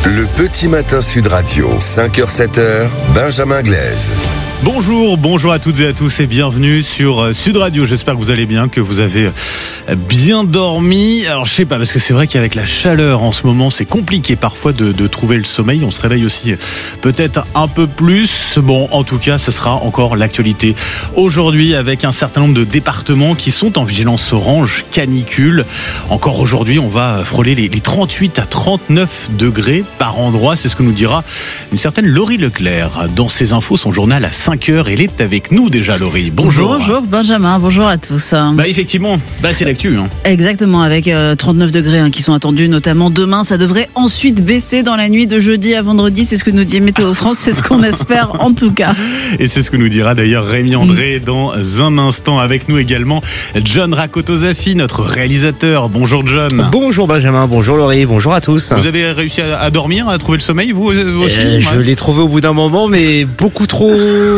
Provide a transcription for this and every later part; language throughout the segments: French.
Le petit matin Sud Radio, 5h-7h, Benjamin Glaise. Bonjour à toutes et à tous et bienvenue sur Sud Radio. J'espère que vous allez bien, que vous avez bien dormi. Alors je sais pas, parce que c'est vrai qu'avec la chaleur en ce moment, c'est compliqué parfois de trouver le sommeil. On se réveille aussi peut-être un peu plus. Bon, en tout cas, ce sera encore l'actualité aujourd'hui avec un certain nombre de départements qui sont en vigilance orange canicule. Encore aujourd'hui, on va frôler les 38 à 39 degrés par endroit. C'est ce que nous dira une certaine Laurie Leclerc dans ses infos, son journal à 5h. Elle est avec nous déjà, Laurie. Bonjour. Bonjour Benjamin, bonjour à tous. Effectivement, c'est l'actu. Exactement, avec 39 degrés qui sont attendus, notamment demain. Ça devrait ensuite baisser dans la nuit de jeudi à vendredi. C'est ce que nous dit Météo France, c'est ce qu'on espère en tout cas. Et c'est ce que nous dira d'ailleurs Rémi André dans un instant. Avec nous également John Rakotozafi, notre réalisateur. Bonjour John. Bonjour Benjamin, bonjour Laurie, bonjour à tous. Vous avez réussi à dormir, à trouver le sommeil, vous aussi? Je l'ai trouvé au bout d'un moment, mais beaucoup trop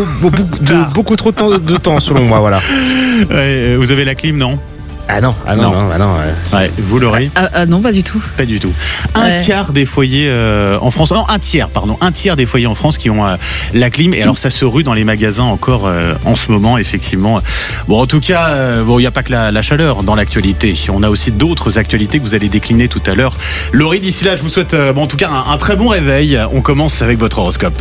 de temps selon moi, voilà. Vous avez la clim, non? Non. Ouais, vous l'aurez? Non, pas du tout. Pas du tout. Un quart des foyers en France, un tiers des foyers en France qui ont la clim. Et alors ça se rue dans les magasins encore en ce moment, effectivement. Bon, en tout cas, il n'y a pas que la chaleur dans l'actualité. On a aussi d'autres actualités que vous allez décliner tout à l'heure. Laurie, d'ici là, je vous souhaite en tout cas un très bon réveil. On commence avec votre horoscope.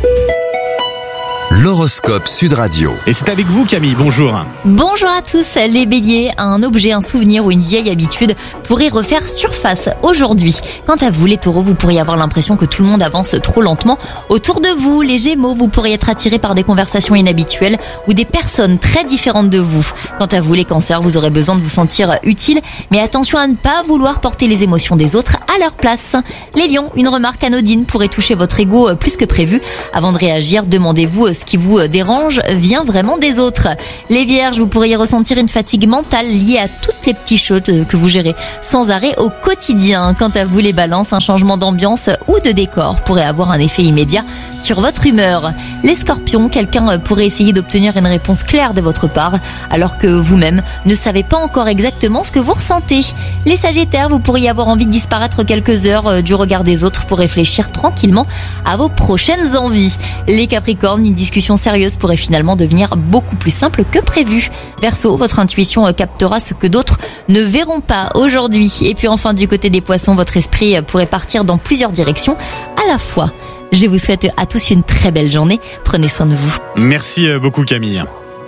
L'horoscope Sud Radio. Et c'est avec vous Camille, bonjour. Bonjour à tous, les béliers, un objet, un souvenir ou une vieille habitude pourrait refaire surface aujourd'hui. Quant à vous les taureaux, vous pourriez avoir l'impression que tout le monde avance trop lentement autour de vous. Les gémeaux, vous pourriez être attirés par des conversations inhabituelles ou des personnes très différentes de vous. Quant à vous les cancers, vous aurez besoin de vous sentir utile, mais attention à ne pas vouloir porter les émotions des autres à leur place. Les lions, une remarque anodine pourrait toucher votre ego plus que prévu. Avant de réagir, demandez-vous ce qui vous dérange vient vraiment des autres. Les vierges, vous pourriez ressentir une fatigue mentale liée à toutes les petites choses que vous gérez sans arrêt au quotidien. Quant à vous les balances, un changement d'ambiance ou de décor pourrait avoir un effet immédiat sur votre humeur. Les scorpions, quelqu'un pourrait essayer d'obtenir une réponse claire de votre part alors que vous-même ne savez pas encore exactement ce que vous ressentez. Les sagittaires, vous pourriez avoir envie de disparaître quelques heures du regard des autres pour réfléchir tranquillement à vos prochaines envies. Les capricornes, une discussion sérieuse pourrait finalement devenir beaucoup plus simple que prévu. Verseau, votre intuition captera ce que d'autres ne verront pas aujourd'hui. Et puis enfin, du côté des poissons, votre esprit pourrait partir dans plusieurs directions à la fois. Je vous souhaite à tous une très belle journée. Prenez soin de vous. Merci beaucoup Camille.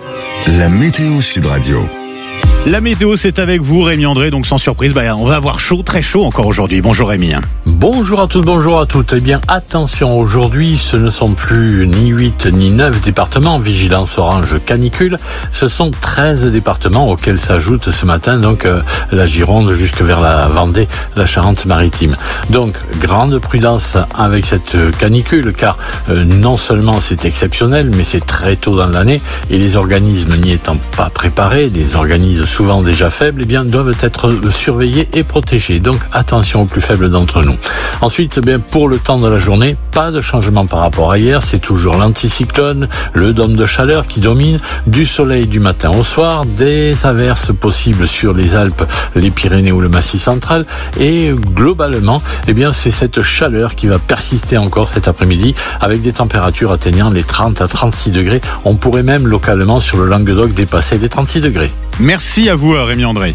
La météo Sud Radio. La météo, c'est avec vous, Rémi André. Donc, sans surprise, on va avoir chaud, très chaud encore aujourd'hui. Bonjour Rémi. Bonjour à tous, bonjour à toutes. Eh bien, attention, aujourd'hui, ce ne sont plus ni 8 ni 9 départements en vigilance orange canicule. Ce sont 13 départements auxquels s'ajoute ce matin, donc, la Gironde jusque vers la Vendée, la Charente-Maritime. Donc, grande prudence avec cette canicule, car non seulement c'est exceptionnel, mais c'est très tôt dans l'année, et les organismes n'y étant pas préparés, des organismes souvent déjà faibles, doivent être surveillés et protégés. Donc attention aux plus faibles d'entre nous. Ensuite, pour le temps de la journée, pas de changement par rapport à hier. C'est toujours l'anticyclone, le dôme de chaleur qui domine, du soleil du matin au soir, des averses possibles sur les Alpes, les Pyrénées ou le Massif central. Et globalement, c'est cette chaleur qui va persister encore cet après-midi avec des températures atteignant les 30 à 36 degrés. On pourrait même localement sur le Languedoc dépasser les 36 degrés. Merci à vous, Rémi André.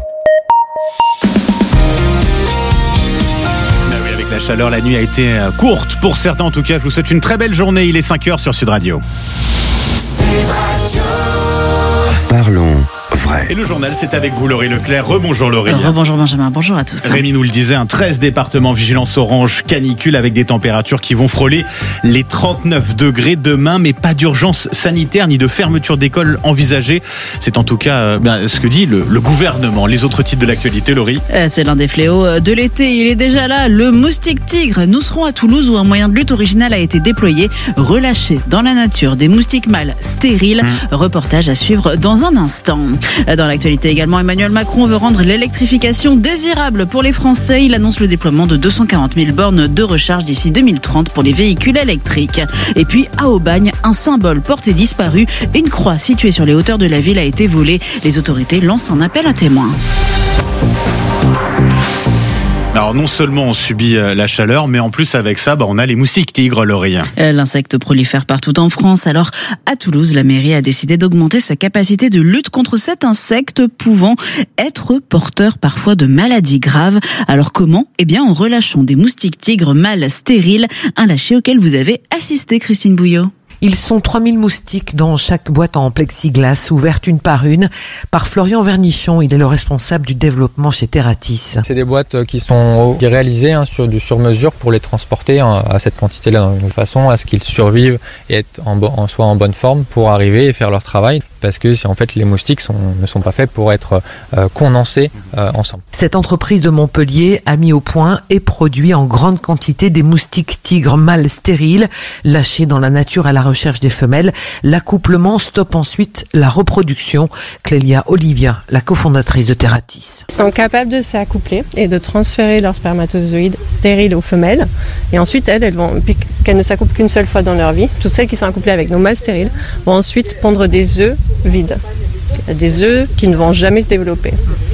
Avec la chaleur, la nuit a été courte pour certains. En tout cas, je vous souhaite une très belle journée. Il est 5h sur Sud Radio. Sud Radio. Parlons vrai. Et le journal, c'est avec vous, Laurie Leclerc. Rebonjour Laurie. Rebonjour Benjamin, bonjour à tous. Rémi nous le disait, 13 départements vigilance orange canicule avec des températures qui vont frôler les 39 degrés demain, mais pas d'urgence sanitaire ni de fermeture d'école envisagée. C'est en tout cas ce que dit le gouvernement. Les autres titres de l'actualité, Laurie. C'est l'un des fléaux de l'été. Il est déjà là, le moustique tigre. Nous serons à Toulouse où un moyen de lutte original a été déployé. Relâché dans la nature des moustiques mâles stériles. Reportage à suivre dans un instant. Dans l'actualité également, Emmanuel Macron veut rendre l'électrification désirable pour les Français. Il annonce le déploiement de 240 000 bornes de recharge d'ici 2030 pour les véhicules électriques. Et puis à Aubagne, un symbole porté disparu. Une croix située sur les hauteurs de la ville a été volée. Les autorités lancent un appel à témoins. Alors Alors non seulement on subit la chaleur, mais en plus avec ça, on a les moustiques tigres, Laurie. L'insecte prolifère partout en France. Alors à Toulouse, la mairie a décidé d'augmenter sa capacité de lutte contre cet insecte pouvant être porteur parfois de maladies graves. Alors comment ? En relâchant des moustiques tigres mâles stériles, un lâcher auquel vous avez assisté, Christine Bouillot. Ils sont 3000 moustiques dans chaque boîte en plexiglas, ouverte une par Florian Vernichon. Il est le responsable du développement chez Terratis. C'est des boîtes qui sont réalisées sur mesure pour les transporter à cette quantité-là, de façon à ce qu'ils survivent et soient en bonne forme pour arriver et faire leur travail. Parce que en fait les moustiques ne sont pas faits pour être condensés ensemble. Cette entreprise de Montpellier a mis au point et produit en grande quantité des moustiques tigres mâles stériles, lâchés dans la nature à la recherche des femelles. L'accouplement stoppe ensuite la reproduction. Clélia Olivia, la cofondatrice de Terratis. Ils sont capables de s'accoupler et de transférer leurs spermatozoïdes stériles aux femelles. Et ensuite, elles vont, puisqu'elles ne s'accouplent qu'une seule fois dans leur vie, toutes celles qui sont accouplées avec nos mâles stériles vont ensuite pondre des œufs vides. Des œufs qui ne vont jamais se développer.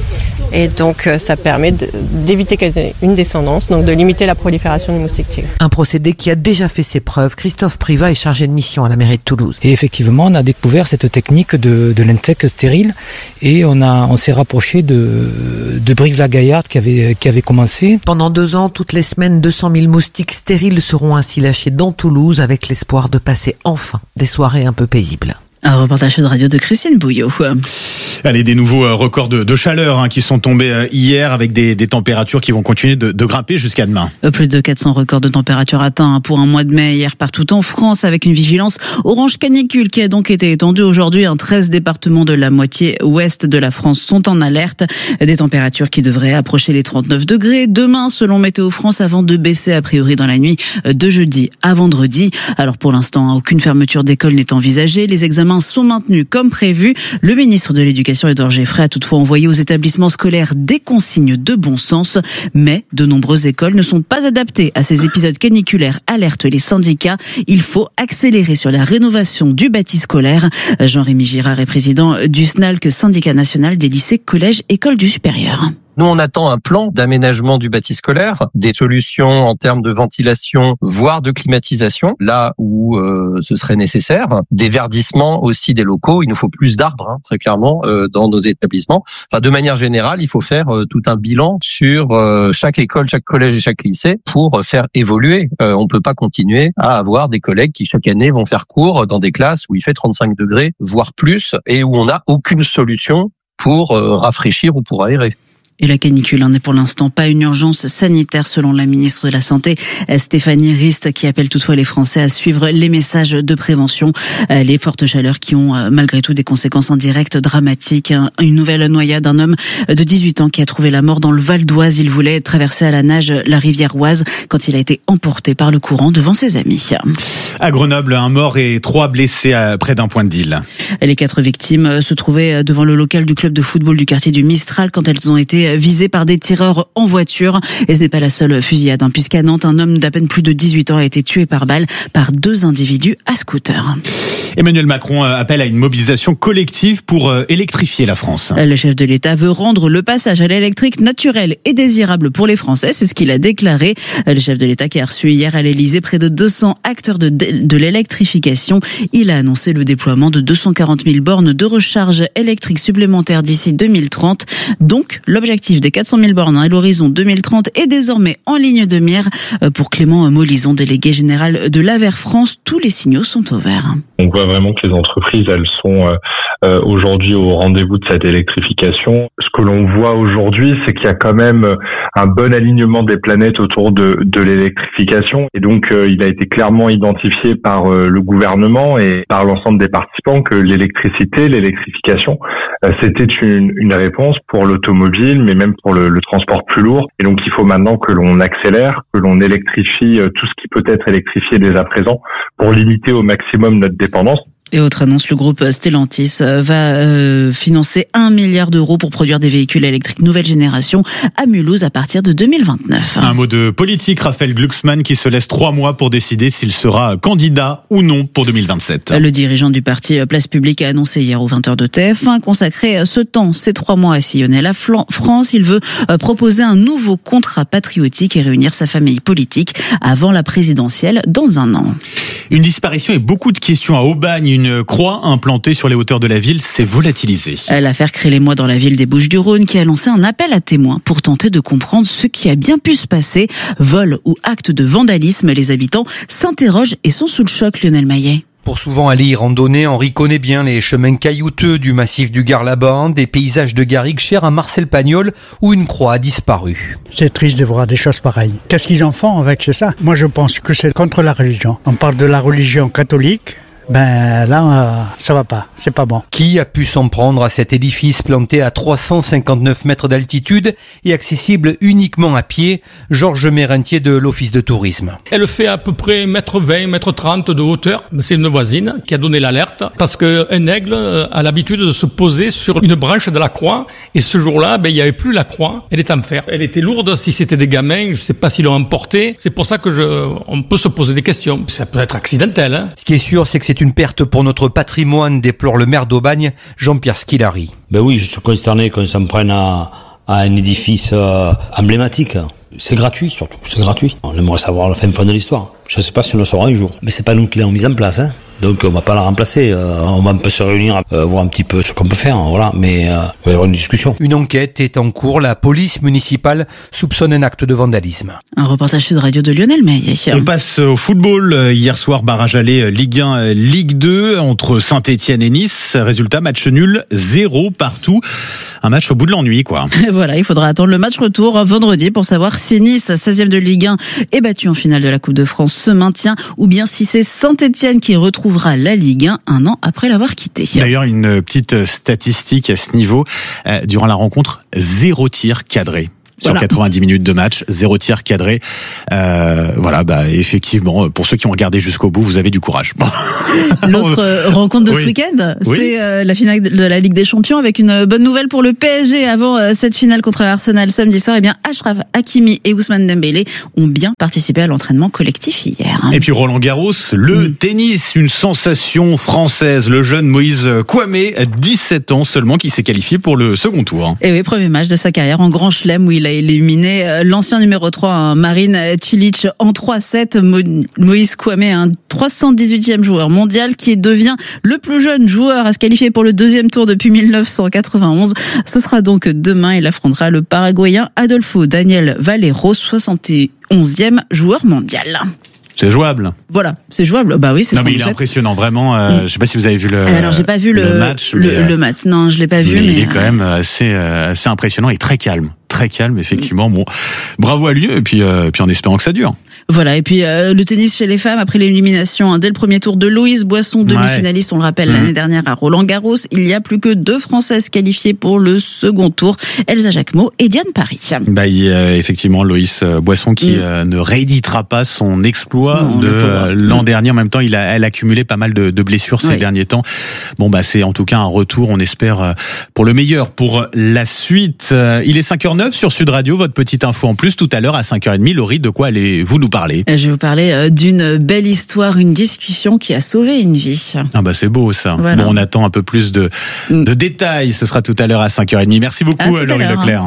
Et donc, ça permet d'éviter qu'elles aient une descendance, donc de limiter la prolifération du moustique tigre. Un procédé qui a déjà fait ses preuves. Christophe Privat est chargé de mission à la mairie de Toulouse. Et effectivement, on a découvert cette technique de l'insecte stérile et on s'est rapproché de Brive-la-Gaillarde qui avait commencé. Pendant 2 ans, toutes les semaines, 200 000 moustiques stériles seront ainsi lâchés dans Toulouse avec l'espoir de passer enfin des soirées un peu paisibles. Un reportage de radio de Christine Bouillot. Allez, des nouveaux records de chaleur qui sont tombés hier avec des températures qui vont continuer de grimper jusqu'à demain. Plus de 400 records de température atteints pour un mois de mai hier partout en France avec une vigilance orange canicule qui a donc été étendue aujourd'hui. 13 départements de la moitié ouest de la France sont en alerte. Des températures qui devraient approcher les 39 degrés demain selon Météo France avant de baisser a priori dans la nuit de jeudi à vendredi. Alors pour l'instant, aucune fermeture d'école n'est envisagée. Les examens sont maintenus comme prévu. Le ministre de l'Éducation, Édouard Geoffroy, a toutefois envoyé aux établissements scolaires des consignes de bon sens. Mais de nombreuses écoles ne sont pas adaptées à ces épisodes caniculaires, alertent les syndicats. Il faut accélérer sur la rénovation du bâti scolaire. Jean-Rémy Girard est président du SNALC, syndicat national des lycées, collèges, écoles du supérieur. Nous, on attend un plan d'aménagement du bâti scolaire, des solutions en termes de ventilation, voire de climatisation, là où ce serait nécessaire, des verdissements aussi des locaux. Il nous faut plus d'arbres, très clairement, dans nos établissements. Enfin, de manière générale, il faut faire tout un bilan sur chaque école, chaque collège et chaque lycée pour faire évoluer. On peut pas continuer à avoir des collègues qui chaque année vont faire cours dans des classes où il fait 35 degrés, voire plus, et où on n'a aucune solution pour rafraîchir ou pour aérer. Et la canicule n'est pour l'instant pas une urgence sanitaire selon la ministre de la Santé, Stéphanie Rist, qui appelle toutefois les Français à suivre les messages de prévention. Les fortes chaleurs qui ont malgré tout des conséquences indirectes dramatiques. Une nouvelle noyade d'un homme de 18 ans qui a trouvé la mort dans le Val d'Oise. Il voulait traverser à la nage la rivière Oise quand il a été emporté par le courant devant ses amis. À Grenoble, un mort et 3 blessés près d'un point de deal. Les 4 victimes se trouvaient devant le local du club de football du quartier du Mistral quand elles ont été visées par des tireurs en voiture. Et ce n'est pas la seule fusillade, puisqu'à Nantes, un homme d'à peine plus de 18 ans a été tué par balle par 2 individus à scooter. Emmanuel Macron appelle à une mobilisation collective pour électrifier la France. Le chef de l'État veut rendre le passage à l'électrique naturel et désirable pour les Français. C'est ce qu'il a déclaré. Le chef de l'État qui a reçu hier à l'Élysée près de 200 acteurs de l'électrification. Il a annoncé le déploiement de 240 000 bornes de recharge électrique supplémentaires d'ici 2030. Donc, l'objectif des 400 000 bornes à l'horizon 2030 est désormais en ligne de mire. Pour Clément Molison, délégué général de l'Aver France, tous les signaux sont au vert. On voit vraiment que les entreprises, elles sont aujourd'hui au rendez-vous de cette électrification. Ce que l'on voit aujourd'hui, c'est qu'il y a quand même un bon alignement des planètes autour de l'électrification. Et donc, il a été clairement identifié par le gouvernement et par l'ensemble des participants que l'électrification, c'était une réponse pour l'automobile, mais même pour le transport plus lourd. Et donc, il faut maintenant que l'on accélère, que l'on électrifie tout ce qui peut être électrifié dès à présent pour limiter au maximum notre dépendance. Et autre annonce, le groupe Stellantis va financer 1 milliard d'euros pour produire des véhicules électriques nouvelle génération à Mulhouse à partir de 2029. Un mot de politique, Raphaël Glucksmann qui se laisse 3 mois pour décider s'il sera candidat ou non pour 2027. Le dirigeant du parti Place Publique a annoncé hier aux 20h de TF1 consacrer ce temps, ces 3 mois à sillonner la France. Il veut proposer un nouveau contrat patriotique et réunir sa famille politique avant la présidentielle dans un an. Une disparition et beaucoup de questions à Aubagne. Une croix implantée sur les hauteurs de la ville s'est volatilisée. L'affaire crée l'émoi dans la ville des Bouches-du-Rhône qui a lancé un appel à témoins pour tenter de comprendre ce qui a bien pu se passer. Vol ou acte de vandalisme, les habitants s'interrogent et sont sous le choc, Lionel Maillet. Pour souvent aller y randonner, Henri connaît bien les chemins caillouteux du massif du Gard-Laban, des paysages de garrigues chers à Marcel Pagnol, où une croix a disparu. C'est triste de voir des choses pareilles. Qu'est-ce qu'ils en font avec ça? Moi je pense que c'est contre la religion. On parle de la religion catholique. Ben là, ça va pas, c'est pas bon. Qui a pu s'en prendre à cet édifice planté à 359 mètres d'altitude et accessible uniquement à pied? Georges Mérentier de l'Office de tourisme. Elle fait à peu près 1,20 m, 1,30 m de hauteur. C'est une voisine qui a donné l'alerte parce qu'un aigle a l'habitude de se poser sur une branche de la croix et ce jour-là, il n'y avait plus la croix, elle est en fer. Elle était lourde, si c'était des gamins, je sais pas s'ils l'ont emportée. C'est pour ça que on peut se poser des questions. Ça peut être accidentel. Ce qui est sûr, c'est que c'est une perte pour notre patrimoine, déplore le maire d'Aubagne, Jean-Pierre Skilari. Oui, je suis consterné qu'on s'en prenne à un édifice emblématique. C'est gratuit surtout, c'est gratuit. On aimerait savoir la fin de l'histoire. Je ne sais pas si on le saura un jour. Mais c'est pas nous qui l'avons mise en place, hein. Donc on va pas la remplacer. On va un peu se réunir, voir un petit peu ce qu'on peut faire, voilà. Mais il va y avoir une discussion. Une enquête est en cours. La police municipale soupçonne un acte de vandalisme. Un reportage Sud Radio de Lionel Maillet. On passe au football. Hier soir, barrage aller Ligue 1, Ligue 2 entre Saint-Etienne et Nice. Résultat, match nul, 0 partout. Un match au bout de l'ennui, quoi. Voilà, il faudra attendre le match retour vendredi pour savoir si Nice, 16e de Ligue 1, est battu en finale de la Coupe de France, se maintient, ou bien si c'est Saint-Etienne qui retrouvera la Ligue 1 un an après l'avoir quitté. D'ailleurs, une petite statistique à ce niveau. Durant la rencontre, 0 tir cadré. Sur 90 minutes de match, 0 tir cadré. Effectivement, pour ceux qui ont regardé jusqu'au bout, vous avez du courage. Bon. L'autre rencontre de ce week-end, c'est la finale de la Ligue des Champions avec une bonne nouvelle pour le PSG avant cette finale contre Arsenal samedi soir. Eh bien, Achraf Hakimi et Ousmane Dembélé ont bien participé à l'entraînement collectif hier. Et puis Roland Garros, le tennis, une sensation française, le jeune Moïse Kouamé, 17 ans seulement, qui s'est qualifié pour le second tour. Et oui, premier match de sa carrière en Grand Chelem où il a éliminé l'ancien numéro 3, Marin Cilic, en 3-7. Moïse Kouamé, un 318e joueur mondial qui devient le plus jeune joueur à se qualifier pour le deuxième tour depuis 1991. Ce sera donc demain. Il affrontera le Paraguayen Adolfo Daniel Valero, 71e joueur mondial. C'est jouable. Voilà, c'est jouable. Bah oui, c'est. Non, mais il est impressionnant, vraiment. Je sais pas si vous avez vu le. Alors, j'ai pas vu le match. Le match. Non, je l'ai pas vu. Mais il est quand même assez impressionnant et très calme. Très calme, effectivement. Bon, bravo à lui, et puis en espérant que ça dure. Voilà, et puis le tennis chez les femmes, après l'élimination dès le premier tour de Louise Boisson, demi-finaliste, on le rappelle, l'année dernière à Roland-Garros, il y a plus que 2 Françaises qualifiées pour le second tour, Elsa Jacquemot et Diane Paris. Il y a effectivement Loïs Boisson qui ne rééditera pas son exploit de l'an dernier. En même temps, elle a accumulé pas mal de blessures ces derniers temps. Bon, c'est en tout cas un retour, on espère, pour le meilleur pour la suite. Il est 5h09 sur Sud Radio, votre petite info en plus tout à l'heure à 5h30. Laurie, de quoi allez-vous nous parler? Je vais vous parler d'une belle histoire, une discussion qui a sauvé une vie. C'est beau ça. Voilà. Bon, on attend un peu plus de détails. Ce sera tout à l'heure à 5h30. Merci beaucoup, Laurie Leclerc.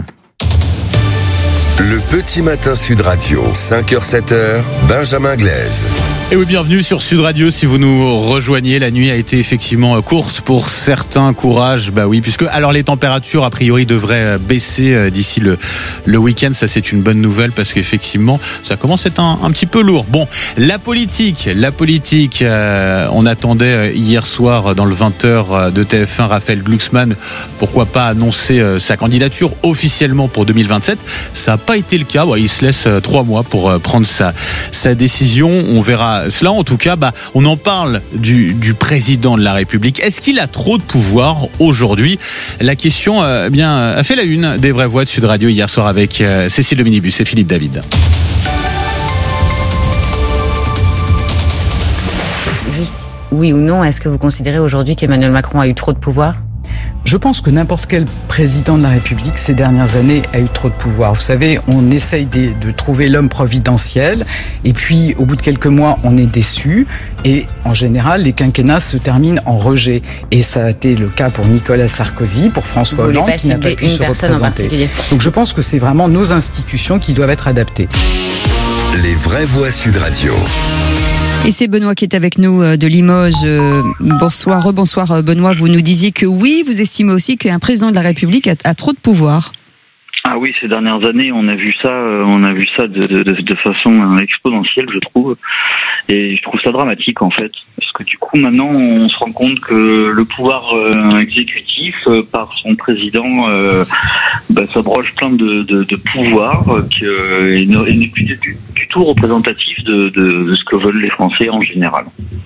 Le petit matin Sud Radio, 5h-7h, Benjamin Glaise. Et oui, bienvenue sur Sud Radio. Si vous nous rejoignez, la nuit a été effectivement courte pour certains. Courage, oui, puisque alors les températures a priori devraient baisser d'ici le week-end. Ça, c'est une bonne nouvelle parce qu'effectivement, ça commence à être un petit peu lourd. Bon, la politique. On attendait hier soir dans le 20h de TF1 Raphaël Glucksmann. Pourquoi pas annoncer sa candidature officiellement pour 2027. Ça n'a pas été le cas. Il se laisse 3 mois pour prendre sa décision. On verra cela. En tout cas, on en parle du président de la République. Est-ce qu'il a trop de pouvoir aujourd'hui? La question a fait la une des vraies voix de Sud Radio hier soir avec Cécile de Minibus et Philippe David. oui ou non, est-ce que vous considérez aujourd'hui qu'Emmanuel Macron a eu trop de pouvoir ? Je pense que n'importe quel président de la République ces dernières années a eu trop de pouvoir. Vous savez, on essaye de trouver l'homme providentiel et puis au bout de quelques mois, on est déçu et en général, les quinquennats se terminent en rejet. Et ça a été le cas pour Nicolas Sarkozy, pour François Hollande qui n'a pas pu se représenter. Donc je pense que c'est vraiment nos institutions qui doivent être adaptées. Les vraies voix Sud Radio. Et c'est Benoît qui est avec nous de Limoges. Bonsoir Benoît. Vous nous disiez que oui, vous estimez aussi qu'un président de la République a trop de pouvoir. Ah oui, ces dernières années, on a vu ça de façon exponentielle, je trouve. Et je trouve ça dramatique, en fait. Parce que du coup, maintenant, on se rend compte que le pouvoir exécutif, par son président, s'abroge plein de pouvoirs et n'est plus du tout représentatif de ce que veulent les Français en général.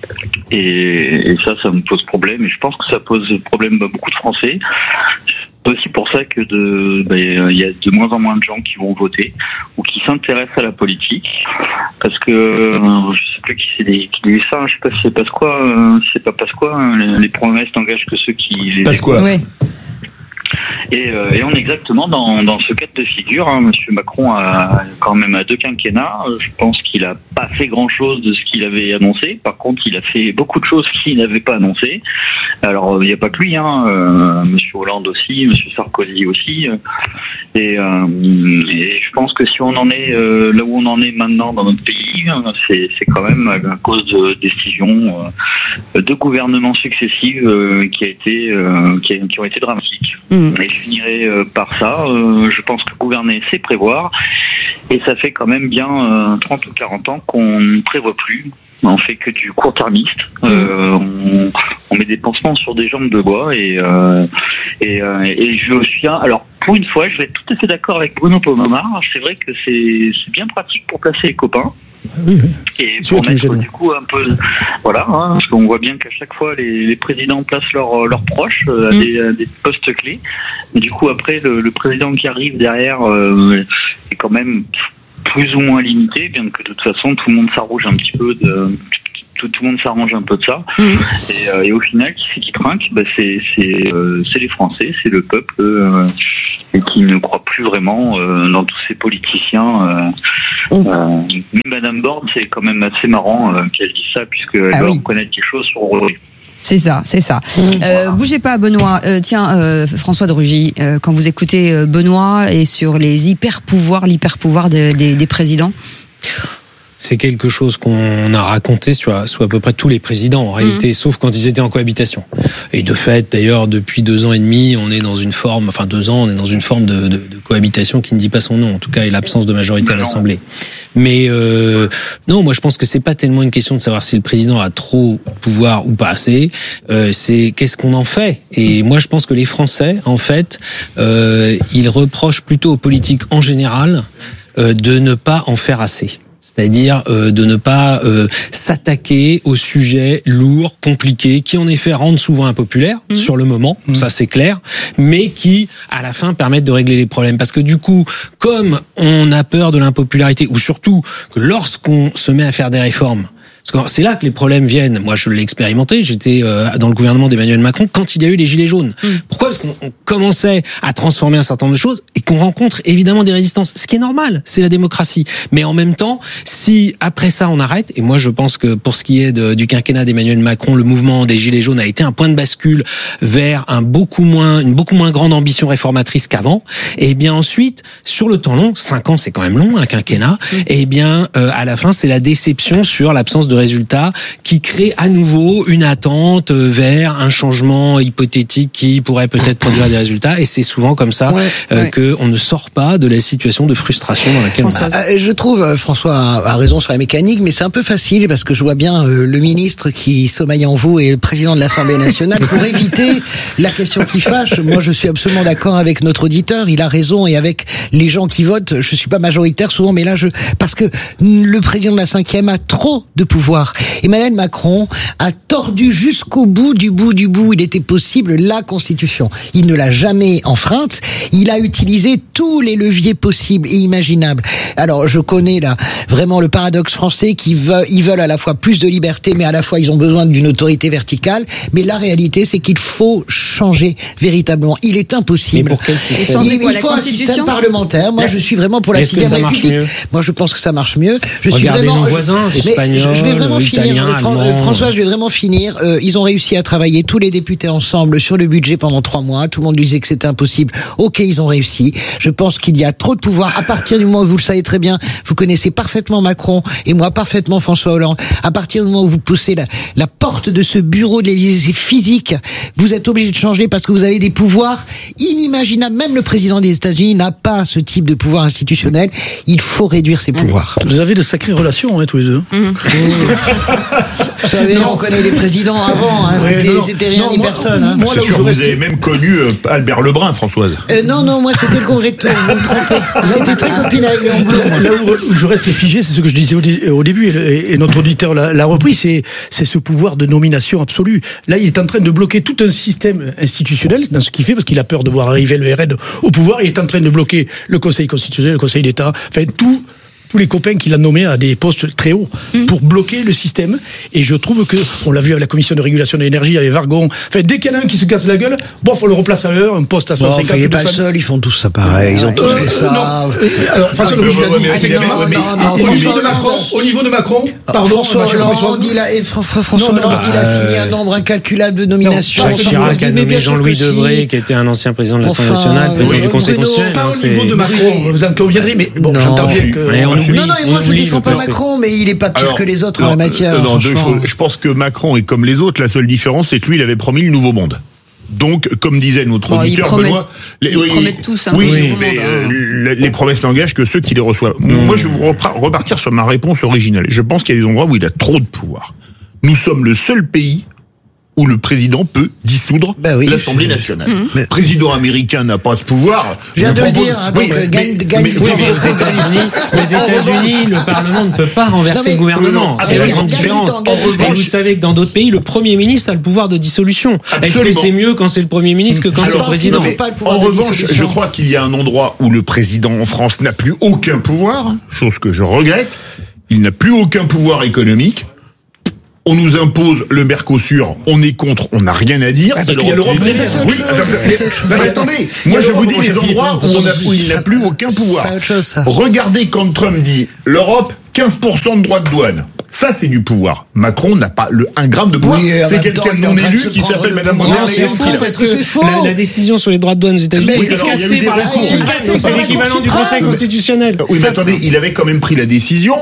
Et ça me pose problème. Et je pense que ça pose problème à beaucoup de Français. C'est aussi pour ça que il y a de moins en moins de gens qui vont voter ou qui s'intéressent à la politique, parce que je sais plus qui dit ça, je sais pas si c'est Pasqua, c'est pas Pasqua, les promesses n'engagent que ceux qui les Pasqua. Oui. Et on est exactement dans ce cas de figure. Monsieur Macron a quand même à 2 quinquennats. Je pense qu'il a pas fait grand-chose de ce qu'il avait annoncé. Par contre, il a fait beaucoup de choses qu'il n'avait pas annoncées. Alors, il n'y a pas que lui, Monsieur Hollande aussi, Monsieur Sarkozy aussi. Et je pense que si on en est là où on en est maintenant dans notre pays, c'est quand même à cause de décisions de gouvernements successifs qui ont été dramatiques. Et je finirai par ça. Je pense que gouverner, c'est prévoir. Et ça fait quand même bien 30 ou 40 ans qu'on ne prévoit plus. On fait que du court-termiste. On met des pansements sur des jambes de bois. Et je suis... Alors, pour une fois, je vais être tout à fait d'accord avec Bruno Pomomar. C'est vrai que c'est bien pratique pour placer les copains. Oui. Et pour mettre du coup un peu, parce qu'on voit bien qu'à chaque fois les présidents placent leurs proches à des postes clés. Mais du coup après le président qui arrive derrière est quand même plus ou moins limité, bien que de toute façon tout le monde s'arrange un petit peu tout le monde s'arrange un peu de ça. Et au final, qui c'est qui trinque ? C'est les Français, c'est le peuple et qui ne croit plus vraiment dans tous ces politiciens. Madame Borne, c'est quand même assez marrant qu'elle dise ça, puisqu'elle doit reconnaître quelque chose sur aujourd'hui. C'est ça. Bougez pas, Benoît. François de Rugy, quand vous écoutez Benoît et sur les l'hyper-pouvoir des présidents. C'est quelque chose qu'on a raconté sur à peu près tous les présidents, en réalité, sauf quand ils étaient en cohabitation. Et de fait, d'ailleurs, depuis 2 ans et demi, on est dans une forme, de cohabitation qui ne dit pas son nom, en tout cas, et l'absence de majorité à l'Assemblée. Mais non, moi je pense que c'est pas tellement une question de savoir si le président a trop de pouvoir ou pas assez, c'est qu'est-ce qu'on en fait. Et moi je pense que les Français, en fait, ils reprochent plutôt aux politiques en général de ne pas en faire assez. C'est-à-dire de ne pas s'attaquer aux sujets lourds, compliqués, qui en effet rendent souvent impopulaires sur le moment, ça c'est clair, mais qui à la fin permettent de régler les problèmes. Parce que du coup, comme on a peur de l'impopularité, ou surtout que lorsqu'on se met à faire des réformes, parce que c'est là que les problèmes viennent. Moi, je l'ai expérimenté. J'étais dans le gouvernement d'Emmanuel Macron quand il y a eu les gilets jaunes. Pourquoi ? Parce qu'on commençait à transformer un certain nombre de choses et qu'on rencontre évidemment des résistances. Ce qui est normal, c'est la démocratie. Mais en même temps, si après ça on arrête, et moi je pense que pour ce qui est du quinquennat d'Emmanuel Macron, le mouvement des gilets jaunes a été un point de bascule vers une beaucoup moins grande ambition réformatrice qu'avant. Et bien ensuite, sur le temps long, 5 ans c'est quand même long, un quinquennat. Et bien à la fin, c'est la déception sur l'absence de résultats qui crée à nouveau une attente vers un changement hypothétique qui pourrait peut-être produire des résultats, et c'est souvent comme ça que on ne sort pas de la situation de frustration dans laquelle on est. Je trouve François a raison sur la mécanique, mais c'est un peu facile parce que je vois bien le ministre qui sommeille en vous et le président de l'Assemblée nationale pour éviter la question qui fâche. Moi je suis absolument d'accord avec notre auditeur, il a raison, et avec les gens qui votent, je suis pas majoritaire souvent, mais là parce que le président de la 5e a trop de pouvoir. Emmanuel Macron a tort tordu jusqu'au bout du bout du bout. Il était possible la Constitution. Il ne l'a jamais enfreinte. Il a utilisé tous les leviers possibles et imaginables. Alors, je connais là vraiment le paradoxe français ils veulent à la fois plus de liberté, mais à la fois ils ont besoin d'une autorité verticale. Mais la réalité, c'est qu'il faut changer véritablement. Il est impossible. Mais pour quel système ? Il faut un système parlementaire. Moi, je suis vraiment pour la 6e République. Moi, je pense que ça marche mieux. Regardez nos voisins, espagnols, je vais vraiment italiens, finir. François, je vais vraiment finir. Ils ont réussi à travailler tous les députés ensemble sur le budget pendant 3 mois. Tout le monde disait que c'était impossible. Ok, ils ont réussi. Je pense qu'il y a trop de pouvoir. À partir du moment où vous le savez très bien, vous connaissez parfaitement Macron et moi parfaitement François Hollande. À partir du moment où vous poussez la porte de ce bureau de l'Élysée physique, vous êtes obligé de changer parce que vous avez des pouvoirs inimaginables. Même le président des États-Unis n'a pas ce type de pouvoir institutionnel. Il faut réduire ses pouvoirs. Vous avez de sacrées relations, tous les deux. Vous savez, on connaît les présidents avant. C'était rien ni personne. Moi, c'est sûr, vous avez même connu Albert Lebrun, Françoise. Non, moi c'était le congrès de Tours. Vous me trompez. C'était très copine avec Léon Blum. Là où je reste figé, c'est ce que je disais au début, et notre auditeur l'a repris, c'est ce pouvoir de nomination absolue. Là, il est en train de bloquer tout un système institutionnel dans ce qu'il fait, parce qu'il a peur de voir arriver le RN au pouvoir. Il est en train de bloquer le Conseil constitutionnel, le Conseil d'État, enfin tous les copains qu'il a nommés à des postes très hauts pour bloquer le système. Et je trouve que, on l'a vu avec la commission de régulation de l'énergie, avec Vargon, dès qu'il y en a un qui se casse la gueule, on le replace à l'heure, un poste à 150. Il n'est pas seul, ils font tous ça pareil. Ils ont tous fait ça. Alors, François Hollande a dit, au niveau de Macron, François Hollande, il a signé un nombre incalculable de nominations. Jacques Chirac a nommé Jean-Louis Debré, qui était un ancien président de l'Assemblée nationale, président du Conseil constitutionnel. Pas au niveau de Macron, vous en conviendrez, mais bon, j'entends bien que... et moi je ne défends pas Macron, mais il n'est pas pire que les autres en la matière. Non, deux choses. Je pense que Macron est comme les autres, la seule différence c'est que lui il avait promis le nouveau monde. Donc, comme disait notre auditeur Benoît, ils promettent tous. Les promesses n'engagent que ceux qui les reçoivent. Moi, je vais repartir sur ma réponse originale. Je pense qu'il y a des endroits où il a trop de pouvoir. Nous sommes le seul pays où le président peut dissoudre l'Assemblée nationale. Le président américain n'a pas ce pouvoir. Je viens de le dire. Aux États-Unis, le Parlement ne peut pas renverser le gouvernement. C'est la grande différence. Et vous savez que dans d'autres pays, le Premier ministre a le pouvoir de dissolution. Est-ce que c'est mieux quand c'est le Premier ministre que quand c'est le président ? En revanche, je crois qu'il y a un endroit où le président en France n'a plus aucun pouvoir, chose que je regrette. Il n'a plus aucun pouvoir économique. On nous impose le Mercosur, on est contre, on n'a rien à dire. Parce qu'il y a l'Europe. Mais attendez, moi je vous dis les endroits où il n'a plus aucun pouvoir. Regardez quand Trump dit l'Europe, 15% de droits de douane. Ça, c'est du pouvoir. Macron n'a pas un gramme de pouvoir. C'est quelqu'un de non élu qui s'appelle Madame von der Leyen. Parce que c'est faux. La décision sur les droits de douane aux États-Unis est cassée par la Cour. C'est l'équivalent du Conseil constitutionnel. Oui, mais attendez, il avait quand même pris la décision,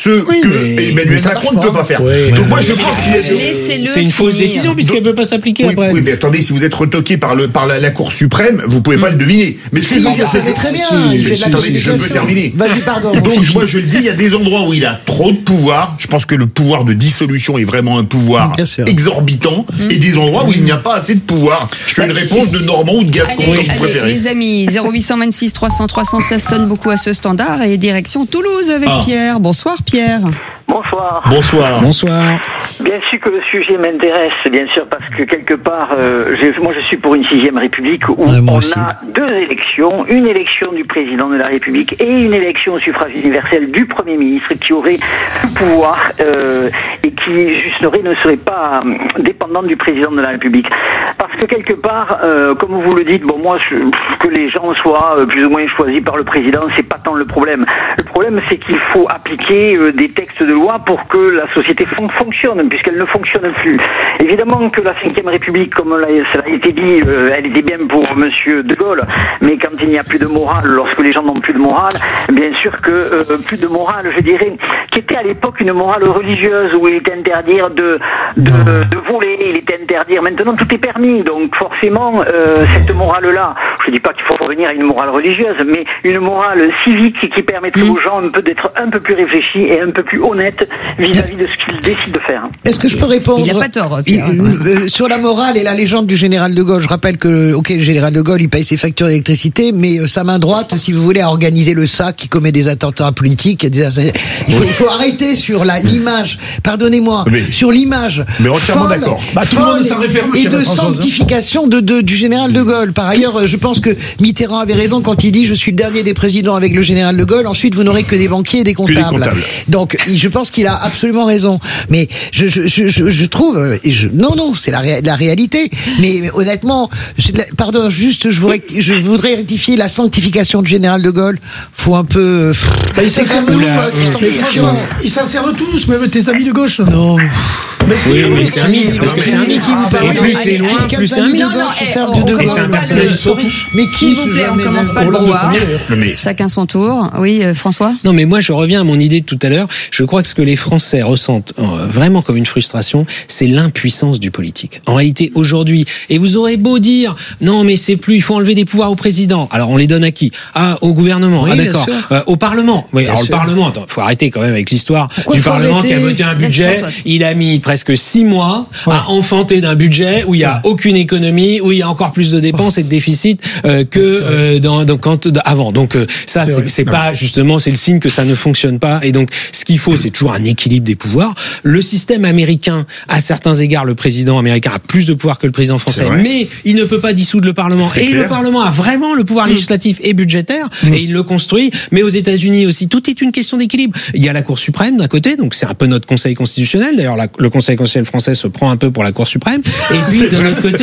que Emmanuel Macron ne peut pas faire. Donc moi, je pense qu'il y a... C'est une fausse décision puisqu'elle ne peut pas s'appliquer après. Oui, mais attendez, si vous êtes retoqué par la Cour suprême, vous pouvez pas le deviner. Mais ce que je veux dire, c'est très bien. Il fait de la communication. Je peux terminer. Vas-y, pardon. Donc moi, je le dis, il y a des endroits où il a trop de pouvoir. Je pense que le pouvoir de dissolution est vraiment un pouvoir exorbitant et des endroits où il n'y a pas assez de pouvoir. Je fais une réponse de Normand ou de Gascon, comme vous préférez. Les amis, 0826 300 300, ça sonne beaucoup à ce standard et direction Toulouse avec Pierre. Bonsoir Pierre. Bonsoir. Bonsoir. Bien sûr que le sujet m'intéresse, bien sûr, parce que quelque part, moi je suis pour une 6e République où on a 2 élections, une élection du président de la République et une élection au suffrage universel du Premier ministre qui aurait le pouvoir et qui ne serait pas dépendant du président de la République. Parce que quelque part, comme vous le dites, que les gens soient plus ou moins choisis par le président, c'est pas tant le problème. Le problème, c'est qu'il faut appliquer des textes de loi pour que la société fonctionne, puisqu'elle ne fonctionne plus. Évidemment que la 5e République, comme ça a été dit, elle était bien pour Monsieur De Gaulle, mais quand il n'y a plus de morale, lorsque les gens n'ont plus de morale, bien sûr que plus de morale, je dirais, qui était à l'époque une morale religieuse, où il était interdit de voler, il était interdit. Maintenant, tout est permis, donc forcément, cette morale-là, je ne dis pas qu'il faut revenir à une morale religieuse, mais une morale civique qui permettrait aux gens d'être un peu plus réfléchis et un peu plus honnêtes vis-à-vis de ce qu'ils décident de faire. Est-ce que je peux répondre? Il n'a pas tort, Pierre. Sur la morale et la légende du général de Gaulle, je rappelle que, le général de Gaulle, il paye ses factures d'électricité, mais sa main droite, si vous voulez, a organisé le SAC qui commet des attentats politiques. Il faut faut arrêter sur l'image. Pardonnez-moi, sur l'image. Mais entièrement d'accord. Tout le monde s'en réfère. Et de sanctification du général de Gaulle. Par ailleurs, je pense que Mitterrand avait raison quand il dit je suis le dernier des présidents avec le général de Gaulle. Ensuite, vous n'aurez que des banquiers et des comptables. Donc, je pense qu'il a absolument raison. Mais je trouve, non, c'est la réalité. Mais honnêtement, pardon, juste, je voudrais rectifier la sanctification du général de Gaulle. Faut un peu. C'est comme nous ils s'en servent tous, même tes amis de gauche. Non. Mais c'est un mythe, parce que c'est un mythe. Et plus c'est loin, plus c'est un mythe. Et c'est un personnage historique. Mais s'il vous plaît, on commence pas le brouhaha. Chacun son tour. Oui, François? Non, mais moi, je reviens à mon idée de tout à l'heure. Je crois que ce que les Français ressentent vraiment comme une frustration, c'est l'impuissance du politique. En réalité, aujourd'hui, et vous aurez beau dire, non, mais c'est plus, il faut enlever des pouvoirs au président. Alors, on les donne à qui? Au gouvernement. Oui, d'accord. Au Parlement. Oui, alors le Parlement, faut arrêter quand même avec l'histoire du Parlement qui a voté un budget. Il a mis presque 6 mois à enfanter d'un budget où il y a aucune économie, où il y a encore plus de dépenses et de déficit que avant. Donc ça, c'est pas justement, c'est le signe que ça ne fonctionne pas. Et donc, ce qu'il faut, c'est toujours un équilibre des pouvoirs. Le système américain, à certains égards, le président américain a plus de pouvoir que le président français, mais il ne peut pas dissoudre le Parlement. Et le Parlement a vraiment le pouvoir législatif et budgétaire, et il le construit. Mais aux États-Unis aussi, tout est une question d'équilibre. Il y a la Cour suprême d'un côté, donc c'est un peu notre Conseil constitutionnel. D'ailleurs, le Conseil constitutionnel français se prend un peu pour la Cour suprême. Et puis de l'autre côté,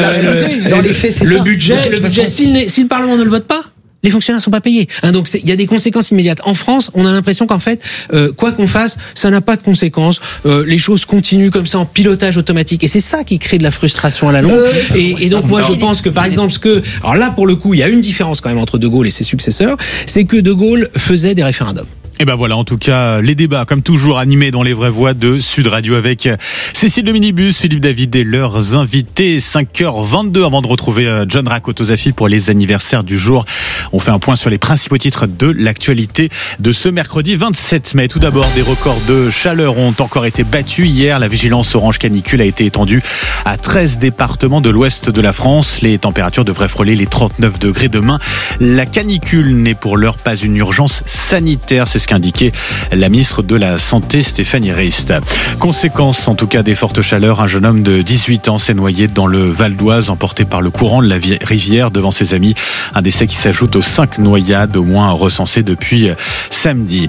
dans les faits, c'est le budget, si le Parlement ne le vote pas, les fonctionnaires sont pas payés. Donc il y a des conséquences immédiates. En France, on a l'impression qu'en fait, quoi qu'on fasse, ça n'a pas de conséquences. Les choses continuent comme ça en pilotage automatique, et c'est ça qui crée de la frustration à la longue. Et donc moi, je pense que par exemple, alors là pour le coup, il y a une différence quand même entre De Gaulle et ses successeurs, c'est que De Gaulle faisait des référendums. Et ben voilà, en tout cas, les débats, comme toujours, animés dans les vraies voix de Sud Radio avec Cécile de Minibus, Philippe David et leurs invités. 5h22 avant de retrouver John Rakotozafi pour les anniversaires du jour. On fait un point sur les principaux titres de l'actualité de ce mercredi 27 mai. Tout d'abord, des records de chaleur ont encore été battus hier. La vigilance orange canicule a été étendue à 13 départements de l'ouest de la France. Les températures devraient frôler les 39 degrés demain. La canicule n'est pour l'heure pas une urgence sanitaire. C'est ce qu'indiquait la ministre de la Santé, Stéphanie Rist. Conséquence, en tout cas, des fortes chaleurs, un jeune homme de 18 ans s'est noyé dans le Val d'Oise, emporté par le courant de la rivière devant ses amis. Un décès qui s'ajoute aux 5 noyades au moins recensées depuis samedi.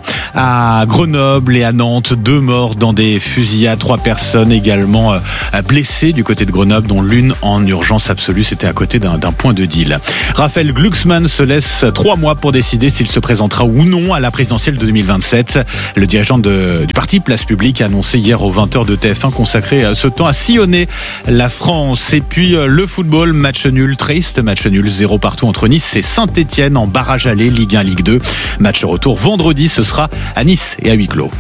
À Grenoble et à Nantes, 2 morts dans des fusillades, 3 personnes également blessées du côté de Grenoble, dont l'une en urgence absolue. C'était à côté d'un point de deal. Raphaël Glucksmann se laisse 3 mois pour décider s'il se présentera ou non à la présidentielle de 2027. Le dirigeant du parti Place Publique a annoncé hier aux 20h de TF1 consacrer ce temps à sillonner la France. Et puis le football, match nul triste, match nul 0 partout entre Nice et Saint-Etienne en barrage aller Ligue 1, Ligue 2. Match retour vendredi, ce sera à Nice et à huis clos.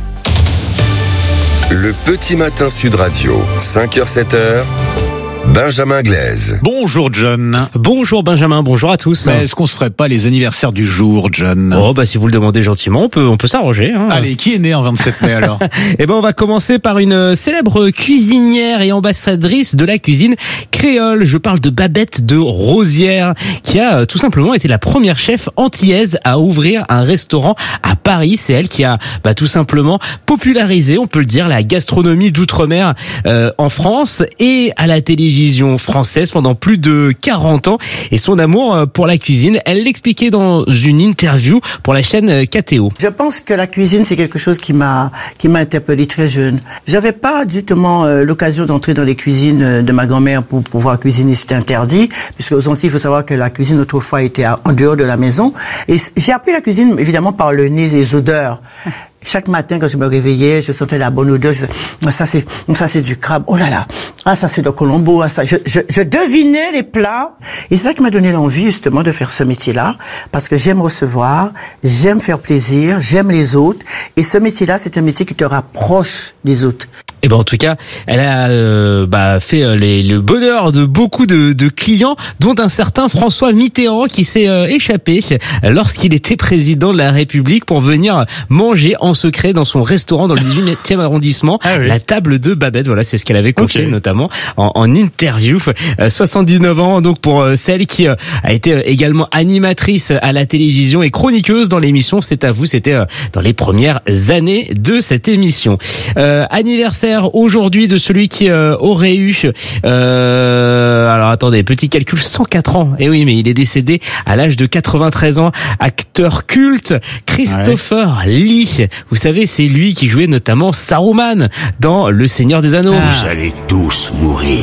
Le petit matin Sud Radio, 5h, 7h. Benjamin Glaise. Bonjour John. Bonjour Benjamin, bonjour à tous. Mais est-ce qu'on se ferait pas les anniversaires du jour, John? Oh bah si vous le demandez gentiment, on peut s'arranger. Hein. Allez, qui est né en 27 mai alors? Eh ben on va commencer par une célèbre cuisinière et ambassadrice de la cuisine créole. Je parle de Babette de Rosières, qui a tout simplement été la première chef antillaise à ouvrir un restaurant à Paris. C'est elle qui a tout simplement popularisé, on peut le dire, la gastronomie d'outre-mer en France et à la télévision française pendant plus de 40 ans. Et son amour pour la cuisine, elle l'expliquait dans une interview pour la chaîne KTO. Je pense que la cuisine, c'est quelque chose qui m'a interpellée très jeune. J'avais pas justement l'occasion d'entrer dans les cuisines de ma grand-mère pour pouvoir cuisiner, c'était interdit, puisque aux Antilles, il faut savoir que la cuisine autrefois était en dehors de la maison. Et j'ai appris la cuisine évidemment par le nez et les odeurs. Chaque matin, quand je me réveillais, je sentais la bonne odeur. Ça c'est du crabe. Oh là là. Ah, ça c'est le colombo. Ah, ça, je devinais les plats. Et c'est ça qui m'a donné l'envie, justement, de faire ce métier-là. Parce que j'aime recevoir, j'aime faire plaisir, j'aime les autres. Et ce métier-là, c'est un métier qui te rapproche des autres. Et ben en tout cas, elle a fait le bonheur de beaucoup de clients, dont un certain François Mitterrand qui s'est échappé lorsqu'il était président de la République pour venir manger en secret dans son restaurant dans le 18e arrondissement, la table de Babette. Voilà, c'est ce qu'elle avait confié notamment en interview. 79 ans donc pour celle qui a été également animatrice à la télévision et chroniqueuse dans l'émission C'est à vous. C'était dans les premières années de cette émission. Anniversaire aujourd'hui de celui qui aurait eu alors attendez, petit calcul, 104 ans. Et oui, mais il est décédé à l'âge de 93 ans. Acteur culte, Christopher Lee. Vous savez, c'est lui qui jouait notamment Saruman dans Le Seigneur des Anneaux. Vous allez tous mourir.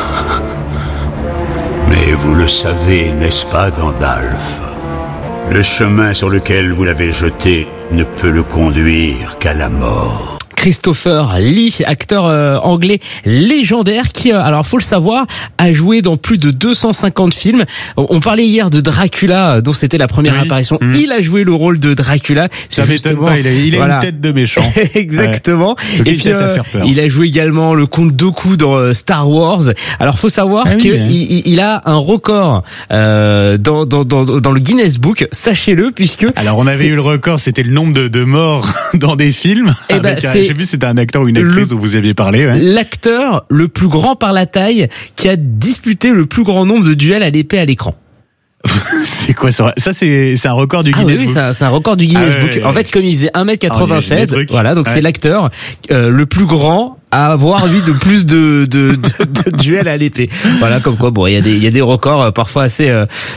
Mais vous le savez, n'est-ce pas, Gandalf? Le chemin sur lequel vous l'avez jeté ne peut le conduire qu'à la mort. Christopher Lee, acteur anglais légendaire qui, alors faut le savoir, a joué dans plus de 250 films. On parlait hier de Dracula, dont c'était la première apparition. Il a joué le rôle de Dracula. Ça m'étonne pas, il a une tête de méchant. Exactement. Ouais. Et puis il a joué également le comte Dooku dans Star Wars. Alors faut savoir qu'il a un record dans le Guinness Book, sachez-le, puisque alors on avait eu le record, c'était le nombre de morts dans des films. J'ai vu, c'était un acteur ou une actrice dont vous aviez parlé. Ouais. L'acteur le plus grand par la taille qui a disputé le plus grand nombre de duels à l'épée à l'écran. C'est quoi ça? C'est un record du Guinness Book. C'est un record du Guinness Book. En fait, comme il faisait 1m96, voilà, donc c'est l'acteur le plus grand à avoir lui de plus de duels à l'épée. Voilà, comme quoi, bon, il y a des records parfois assez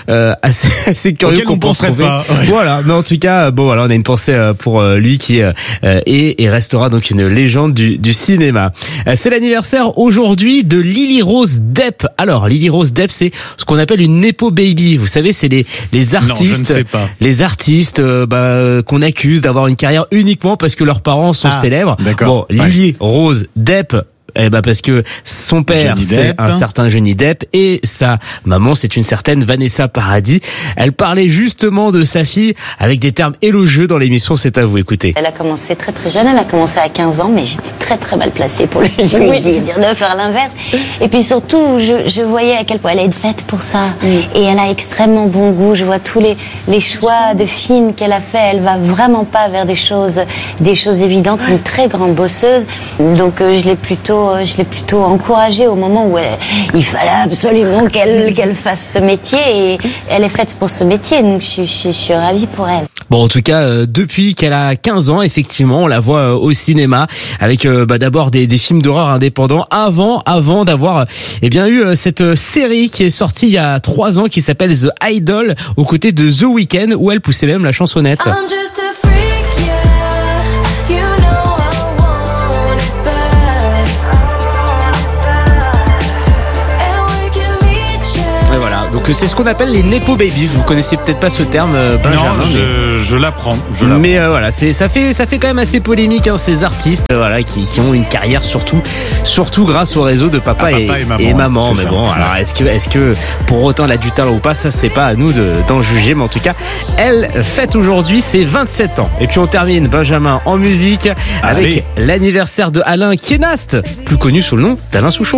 curieux qu'on pense trouver. Voilà, mais en tout cas, bon, voilà, on a une pensée pour lui qui est et restera donc une légende du cinéma. C'est l'anniversaire aujourd'hui de Lily Rose Depp. Alors, Lily Rose Depp, c'est ce qu'on appelle une nepo baby. Vous savez, c'est les artistes, non, je ne sais pas. Les artistes qu'on accuse d'avoir une carrière uniquement parce que leurs parents sont célèbres. D'accord. Bon, Lily Rose Depp, parce que son père c'est un certain Johnny Depp et sa maman c'est une certaine Vanessa Paradis. Elle parlait justement de sa fille avec des termes élogieux dans l'émission C'est à vous, écoutez. Elle a commencé très très jeune, elle a commencé à 15 ans, mais j'étais très très mal placée pour lui dire de faire l'inverse. Et puis surtout, je voyais à quel point elle est faite pour ça. Et elle a extrêmement bon goût. Je vois tous les choix de films qu'elle a fait. Elle va vraiment pas vers des choses évidentes. C'est une très grande bosseuse. Donc je l'ai plutôt encouragée au moment où il fallait absolument qu'elle fasse ce métier, et elle est faite pour ce métier, donc je suis ravie pour elle. Bon, en tout cas, depuis qu'elle a 15 ans, effectivement, on la voit au cinéma avec d'abord des films d'horreur indépendants avant d'avoir eu cette série qui est sortie il y a 3 ans qui s'appelle The Idol, aux côtés de The Weeknd, où elle poussait même la chansonnette. Donc c'est ce qu'on appelle les nepo babies. Vous connaissez peut-être pas ce terme, Benjamin. Non, je l'apprends. Mais voilà, ça fait quand même assez polémique, ces artistes, qui ont une carrière surtout grâce au réseau de papa et maman. Mais bon, alors est-ce que pour autant elle a du talent ou pas, ça c'est pas à nous d'en juger. Mais en tout cas, elle fête aujourd'hui ses 27 ans. Et puis on termine, Benjamin, en musique avec l'anniversaire de Alain Kienast, plus connu sous le nom d'Alain Souchon.